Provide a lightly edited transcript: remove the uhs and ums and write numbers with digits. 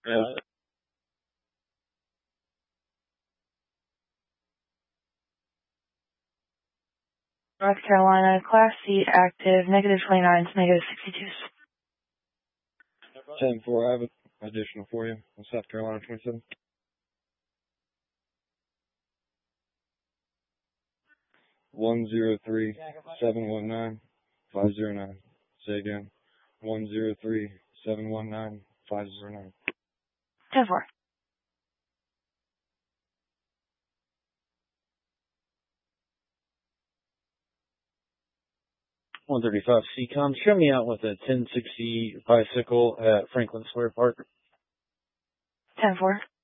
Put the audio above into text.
North Carolina, Class C, active, -29s, -62s. 10-4, I have an additional for you on South Carolina 27. 103-719-509. Say again. 103-719-509. 10-4. 135 CCOM. Show me out with a 1060 bicycle at Franklin Square Park. 10-4.